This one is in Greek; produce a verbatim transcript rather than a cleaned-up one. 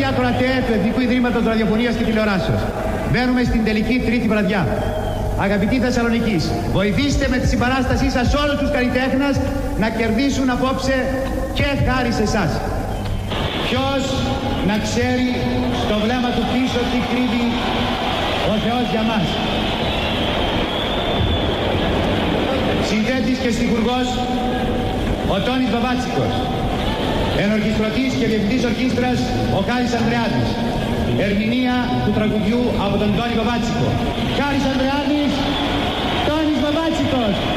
Αγαπητοί ακροατές του Εθνικού Ιδρύματος Ραδιοφωνίας και Τηλεοράσεως, μπαίνουμε στην τελική τρίτη βραδιά. Αγαπητοί Θεσσαλονικείς, βοηθήστε με τη συμπαράστασή σας όλους τους καλλιτέχνες να κερδίσουν απόψε και χάρη σε εσάς. Ποιος να ξέρει στο βλέμμα του πίσω τι κρύβει ο Θεός για μας. Συνθέτης και στιχουργός ο Τόνης Βαβάτσικος. Ενορχιστρωτής και διευθυντής ορχήστρας ο Χάρης Ανδρεάδης. Ερμηνεία του τραγουδιού από τον Τόνη Βαβάτσικο. Χάρης Ανδρεάδης, Τόνης Βαβάτσικος.